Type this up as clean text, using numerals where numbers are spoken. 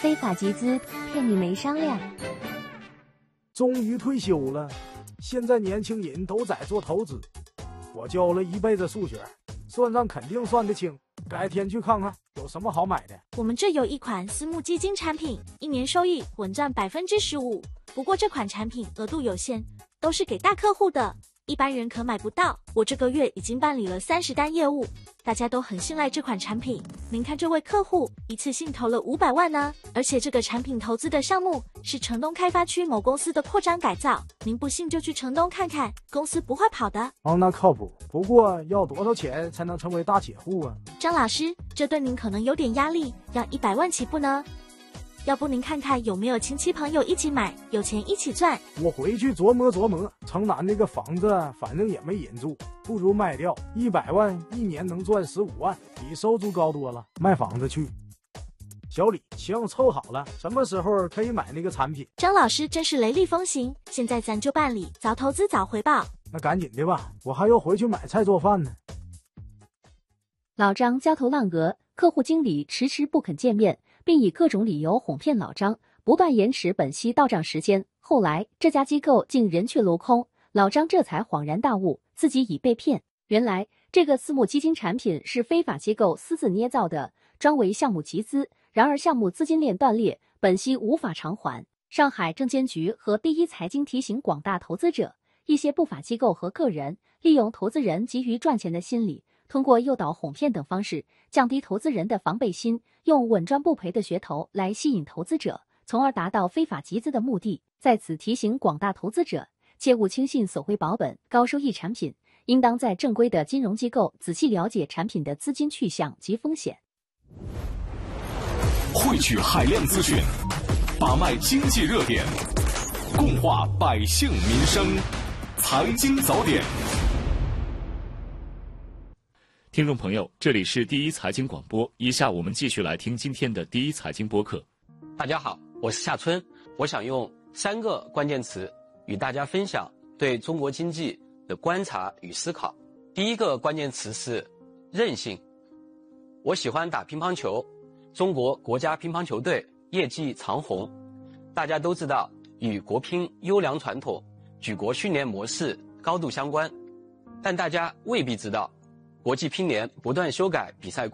非法集资，骗你没商量。 终于退休了，现在年轻人都在做投资。我教了一辈子数学，算账肯定算得清。改天去看看有什么好买的。 我们这有一款私募基金产品，1年收益稳赚15%。不过这款产品额度有限，都是给大客户的，一般人可买不到。我这个月已经办理了30单业务，大家都很信赖这款产品。您看这位客户一次性投了500万呢，而且这个产品投资的项目是城东开发区某公司的扩张改造。您不信就去城东看看，公司不会跑的。 哦，那靠谱。不过要多少钱才能成为大铁户啊？ 张老师，这对您可能有点压力，要100万起步呢。要不您看看有没有亲戚朋友一起买，有钱一起赚。 我回去琢磨琢磨，城南那个房子反正也没人住，不如卖掉，100万1年能赚15万，比收租高多了。卖房子去。小李，行，凑好了，什么时候可以买那个产品？ 张老师真是雷厉风行，现在咱就办理，早投资早回报。 那赶紧的吧，我还要回去买菜做饭呢。 老张焦头烂额，客户经理迟迟不肯见面，并以各种理由哄骗老张，不断延迟本息到账时间。后来这家机构竟人去楼空，老张这才恍然大悟，自己已被骗。原来这个私募基金产品是非法机构私自捏造的，专为项目集资，然而项目资金链断裂，本息无法偿还。上海证监局和第一财经提醒广大投资者，一些不法机构和个人利用投资人急于赚钱的心理，通过诱导、哄骗等方式，降低投资人的防备心，用稳赚不赔的噱头来吸引投资者，从而达到非法集资的目的。在此提醒广大投资者，切勿轻信所谓保本、高收益产品，应当在正规的金融机构仔细了解产品的资金去向及风险。 汇聚海量资讯，把脉经济热点，共话百姓民生，财经早点。 听众朋友，这里是第一财经广播，以下我们继续来听今天的第一财经播客。 大家好，我是夏春，我想用3个关键词与大家分享对中国经济的观察与思考。第一个关键词是韧性。我喜欢打乒乓球，中国国家乒乓球队业绩长红，大家都知道与国乒优良传统、举国训练模式高度相关，但大家未必知道国际乒联不断修改比赛